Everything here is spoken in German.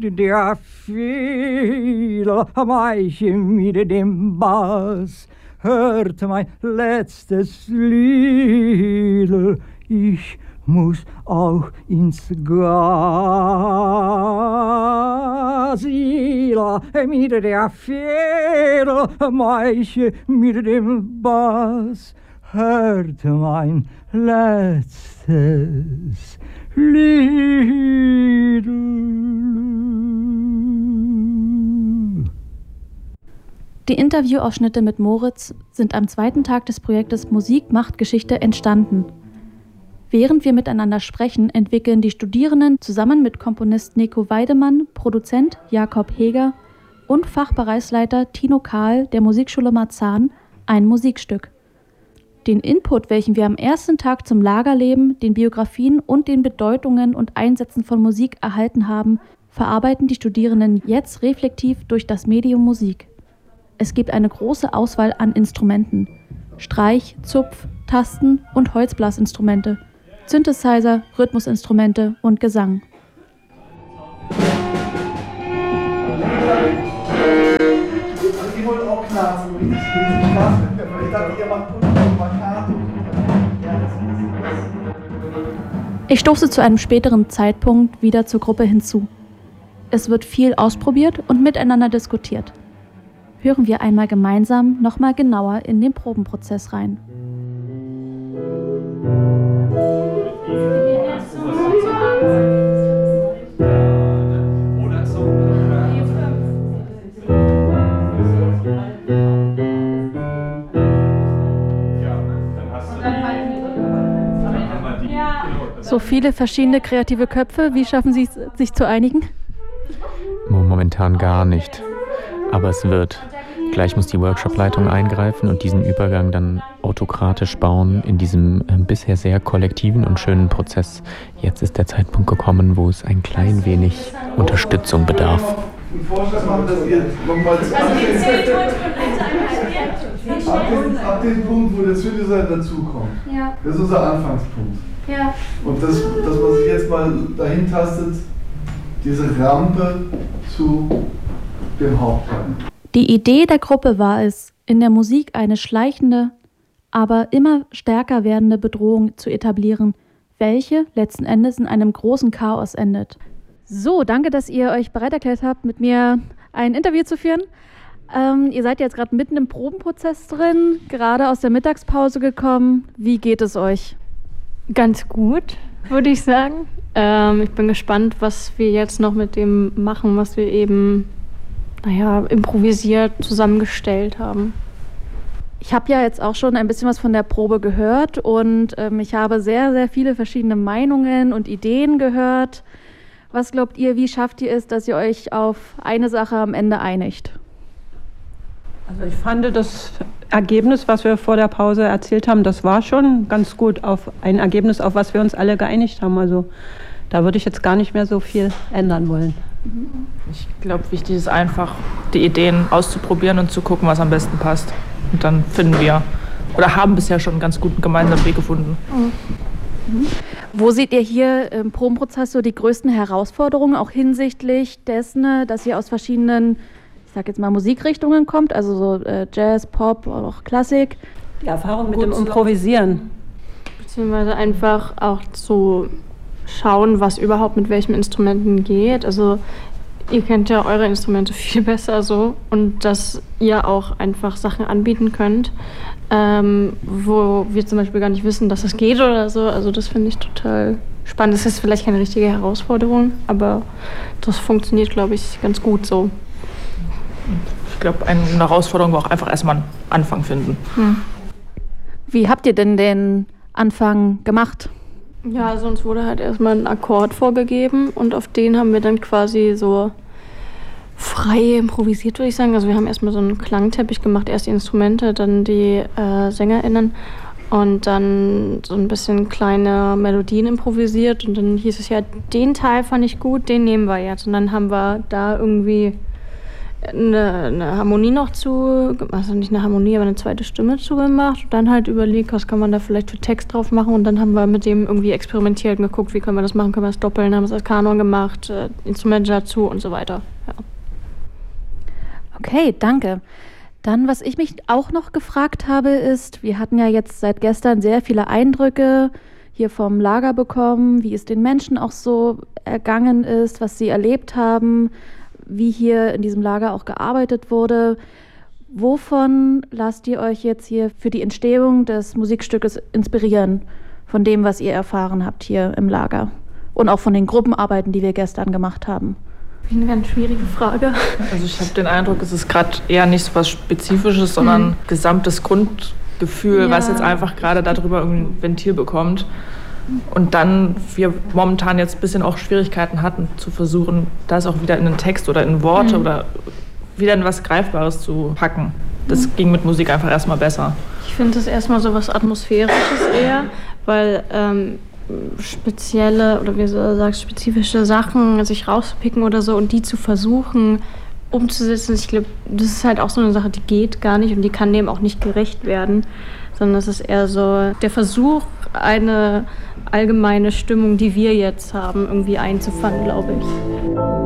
mit der Fiedel, manche mit dem Bass. Hört mein letztes Liedl, ich muss auch ins Gas. Mit der Fiedel, manche mit dem Bass. Hört mein letztes Liedl. Die Interviewausschnitte mit Moritz sind am zweiten Tag des Projektes Musik macht Geschichte entstanden. Während wir miteinander sprechen, entwickeln die Studierenden zusammen mit Komponist Nico Weidemann, Produzent Jakob Heger und Fachbereichsleiter Tino Kahl der Musikschule Marzahn ein Musikstück. Den Input, welchen wir am ersten Tag zum Lagerleben, den Biografien und den Bedeutungen und Einsätzen von Musik erhalten haben, verarbeiten die Studierenden jetzt reflektiv durch das Medium Musik. Es gibt eine große Auswahl an Instrumenten: Streich-, Zupf-, Tasten- und Holzblasinstrumente, Synthesizer, Rhythmusinstrumente und Gesang. Die wollen auch knarzen, richtig knarzen. Ich dachte, ihr macht unten Markato. Ich stoße zu einem späteren Zeitpunkt wieder zur Gruppe hinzu. Es wird viel ausprobiert und miteinander diskutiert. Hören wir einmal gemeinsam nochmal genauer in den Probenprozess rein. So viele verschiedene kreative Köpfe, wie schaffen Sie es, sich zu einigen? Momentan gar nicht. Aber es wird. Gleich muss die Workshop-Leitung eingreifen und diesen Übergang dann autokratisch bauen in diesem bisher sehr kollektiven und schönen Prozess. Jetzt ist der Zeitpunkt gekommen, wo es ein klein wenig Unterstützung bedarf. Einen Vorschlag machen, dass ihr nochmal ab dem Punkt, wo der Synthesizer dazukommt. Ja. Das ist unser Anfangspunkt. Ja. Und dass man sich jetzt mal dahin tastet, diese Rampe zu dem Hauptteil. Die Idee der Gruppe war es, in der Musik eine schleichende, aber immer stärker werdende Bedrohung zu etablieren, welche letzten Endes in einem großen Chaos endet. So, danke, dass ihr euch bereit erklärt habt, mit mir ein Interview zu führen. Ihr seid jetzt gerade mitten im Probenprozess drin, gerade aus der Mittagspause gekommen. Wie geht es euch? Ganz gut, würde ich sagen. Ich bin gespannt, was wir jetzt noch mit dem machen, was wir eben improvisiert zusammengestellt haben. Ich habe ja jetzt auch schon ein bisschen was von der Probe gehört und ich habe sehr, sehr viele verschiedene Meinungen und Ideen gehört. Was glaubt ihr, wie schafft ihr es, dass ihr euch auf eine Sache am Ende einigt? Also ich fand das Ergebnis, was wir vor der Pause erzählt haben, das war schon ganz gut auf ein Ergebnis, auf was wir uns alle geeinigt haben. Also da würde ich jetzt gar nicht mehr so viel ändern wollen. Ich glaube, wichtig ist einfach, die Ideen auszuprobieren und zu gucken, was am besten passt. Und dann finden wir, oder haben bisher schon einen ganz guten gemeinsamen Weg gefunden. Mhm. Wo seht ihr hier im Probenprozess so die größten Herausforderungen, auch hinsichtlich dessen, dass ihr aus verschiedenen, ich sag jetzt mal, Musikrichtungen kommt, also so Jazz, Pop, auch Klassik? Die Erfahrung mit dem Improvisieren. Beziehungsweise einfach auch zu schauen, was überhaupt mit welchen Instrumenten geht. Also ihr kennt ja eure Instrumente viel besser so und dass ihr auch einfach Sachen anbieten könnt, wo wir zum Beispiel gar nicht wissen, dass das geht oder so. Also das finde ich total spannend. Das ist vielleicht keine richtige Herausforderung, aber das funktioniert, glaube ich, ganz gut so. Ich glaube, eine Herausforderung war auch einfach erstmal einen Anfang finden. Wie habt ihr denn den Anfang gemacht? Ja, also uns wurde halt erstmal ein Akkord vorgegeben und auf den haben wir dann quasi so frei improvisiert, würde ich sagen. Also wir haben erstmal so einen Klangteppich gemacht, erst die Instrumente, dann die SängerInnen und dann so ein bisschen kleine Melodien improvisiert und dann hieß es ja, den Teil fand ich gut, den nehmen wir jetzt. Und dann haben wir da irgendwie eine Harmonie noch also nicht eine Harmonie, aber eine zweite Stimme zugemacht und dann halt überlegt, was kann man da vielleicht für Text drauf machen und dann haben wir mit dem irgendwie experimentiert und geguckt, wie können wir das machen, können wir das doppeln, haben es als Kanon gemacht, Instrumente dazu und so weiter. Ja. Okay, danke. Dann, was ich mich auch noch gefragt habe, ist, wir hatten ja jetzt seit gestern sehr viele Eindrücke hier vom Lager bekommen, wie es den Menschen auch so ergangen ist, was sie erlebt haben, wie hier in diesem Lager auch gearbeitet wurde. Wovon lasst ihr euch jetzt hier für die Entstehung des Musikstückes inspirieren? Von dem, was ihr erfahren habt hier im Lager? Und auch von den Gruppenarbeiten, die wir gestern gemacht haben? Eine ganz schwierige Frage. Also ich habe den Eindruck, es ist gerade eher nicht so was Spezifisches, sondern gesamtes Grundgefühl, was jetzt einfach gerade darüber ein Ventil bekommt. Und dann wir momentan jetzt ein bisschen auch Schwierigkeiten hatten, zu versuchen, das auch wieder in einen Text oder in Worte oder wieder in was Greifbares zu packen. Das ging mit Musik einfach erstmal besser. Ich finde es erstmal so was Atmosphärisches eher, weil spezielle oder wie du sagst, spezifische Sachen sich rauszupicken oder so und die zu versuchen umzusetzen. Ich glaube, das ist halt auch so eine Sache, die geht gar nicht und die kann dem auch nicht gerecht werden, sondern es ist eher so der Versuch, eine allgemeine Stimmung, die wir jetzt haben, irgendwie einzufangen, glaube ich.